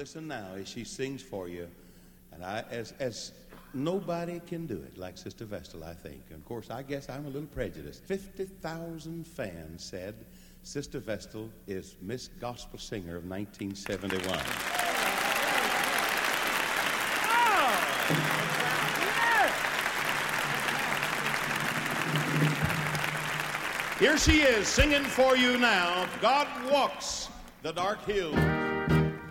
listen now as she sings for you. And as nobody can do it like Sister Vestal, I think. And of course, I guess I'm a little prejudiced. 50,000 fans said Sister Vestal is Miss Gospel Singer of 1971. Here she is singing for you now. God Walks the Dark Hills.